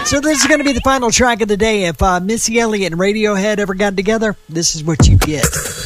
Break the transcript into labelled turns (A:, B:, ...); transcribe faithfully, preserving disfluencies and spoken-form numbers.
A: So this is going to be the final track of the day. If uh, Missy Elliott and Radiohead ever got together, this is what you get.